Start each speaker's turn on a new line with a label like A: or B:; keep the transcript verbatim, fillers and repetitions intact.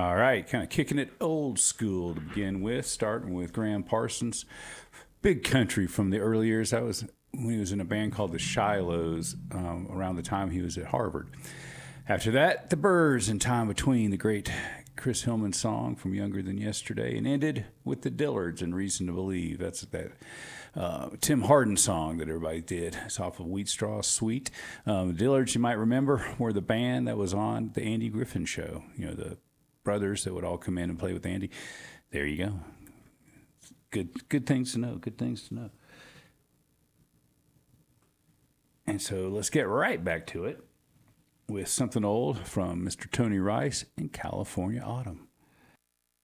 A: All right, kind of kicking it old school to begin with, starting with Graham Parsons. Big country from the early years. That was when he was in a band called the Shilohs um, around the time he was at Harvard. After that, the Byrds and Time Between, the great Chris Hillman song from Younger Than Yesterday, and ended with the Dillards and Reason to Believe. That's that uh, Tim Hardin song that everybody did. It's off of Wheat Straw Sweet. Um, the Dillards, you might remember, were the band that was on the Andy Griffin Show. You know, the brothers that would all come in and play with Andy. There you go. Good, good things to know. Good things to know. And so let's get right back to it with something old from Mister Tony Rice in California Autumn.